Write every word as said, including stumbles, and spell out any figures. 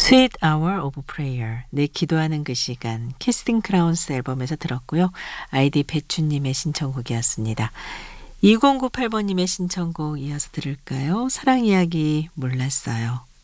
Sweet Hour of Prayer, 내 기도하는 그 시간, 캐스팅 크라운스 앨범에서 들었고요. 아이디 배추님의 신청곡이었습니다. 이공구팔 번님의 신청곡 이어서 들을까요? 사랑 이야기 몰랐어요.